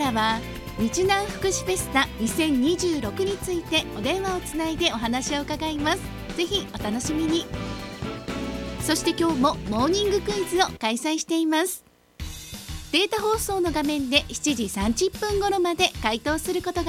からは日南福祉フェスタ2026についてお電話をつないでお話を伺います。ぜひお楽しみに。そして今日もモーニングクイズを開催しています。データ放送の画面で7時30分頃まで回答することが